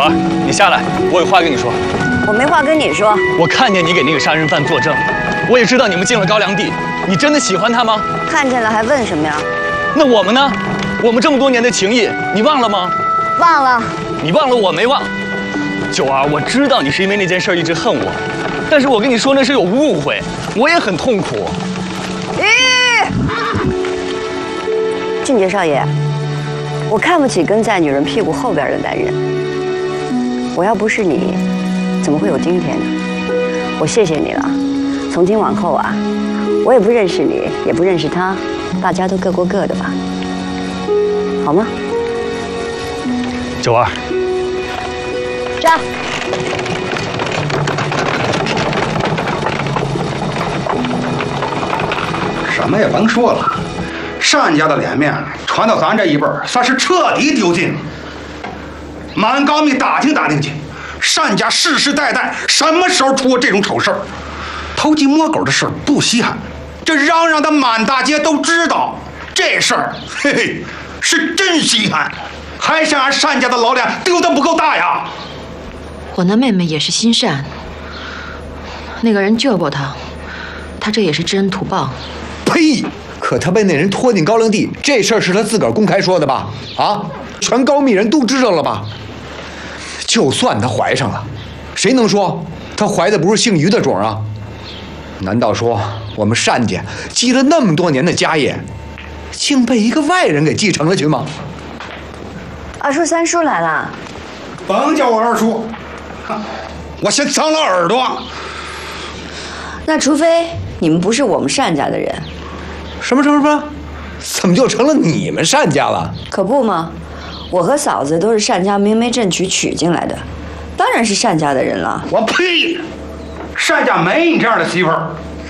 儿，你下来，我有话跟你说。 我没话跟你说。 我看见你给那个杀人犯作证，我也知道你们进了高粱地。你真的喜欢他吗？ 看见了还问什么呀？ 那我们呢？我们这么多年的情谊，你忘了吗？ 忘了。 你忘了，我没忘。九儿，我知道你是因为那件事一直恨我，但是我跟你说那是有误会，我也很痛苦。 俊杰少爷，我看不起跟在女人屁股后边的男人。我要不是你，怎么会有今天呢？我谢谢你了。从今往后啊，我也不认识你，也不认识他，大家都各过各的吧，好吗？ 九儿， 这。 什么也甭说了，单家的脸面传到咱这一辈儿，算是彻底丢尽了。满高密打听打听去，单家世世代代什么时候出过这种丑事儿？偷鸡摸狗的事儿不稀罕，这嚷嚷的满大街都知道，这事儿嘿嘿是真稀罕，还想俺单家的老脸丢得不够大呀？ 我那妹妹也是心善，那个人救过她，她这也是知恩图报。 呸！可他被那人拖进高粱地，这事儿是他自个儿公开说的吧？啊，全高密人都知道了吧？就算他怀上了，谁能说他怀的不是姓于的种啊？难道说我们单家积了那么多年的家业，竟被一个外人给继承了去吗？ 二叔、三叔来了。 甭叫我二叔，我先脏了耳朵。 那除非你们不是我们单家的人。 什么？怎么就成了你们单家了？ 可不吗？我和嫂子都是单家明媒正娶娶进来的，当然是单家的人了。 我呸！单家没你这样的媳妇儿。